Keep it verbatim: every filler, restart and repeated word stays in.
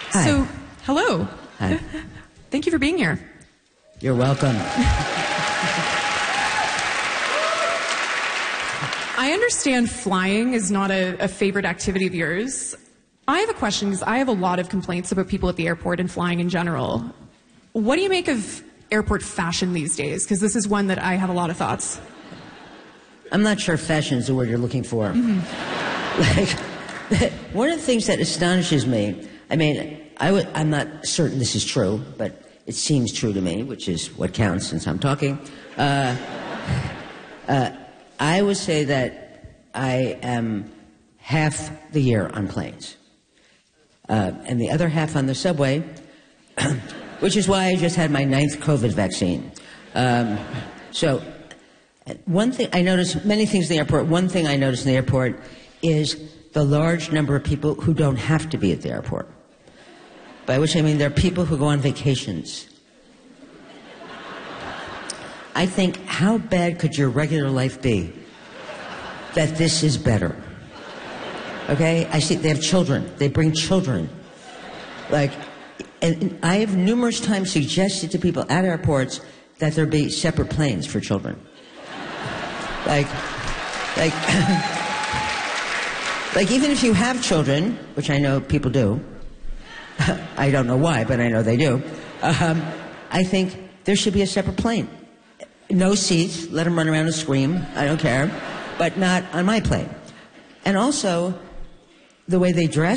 Hi. So, hello. Hi. Thank you for being here. You're welcome. I understand flying is not a, a favorite activity of yours. I have a question because I have a lot of complaints about people at the airport and flying in general. What do you make of airport fashion these days? Because this is one that I have a lot of thoughts. I'm not sure fashion is the word you're looking for. Mm-hmm. Like, one of the things that astonishes me, I mean, I w- I'm not certain this is true, but it seems true to me, which is what counts since I'm talking. Uh, uh, I would say that I am half the year on planes, uh, and the other half on the subway, which is why I just had my ninth COVID vaccine. Um, so one thing I notice, many things in the airport, one thing I notice in the airport is the large number of people who don't have to be at the airport. By which I mean there are people who go on vacations. I think, how bad could your regular life be that this is better? Okay? I see they have children. They bring children. Like, and I have numerous times suggested to people at airports that there be separate planes for children. Like, like, like even if you have children, which I know people do, I don't know why, but I know they do, um, I think there should be a separate plane. No seats, let them run around and scream, I don't care, but not on my plane. And also, the way they dress,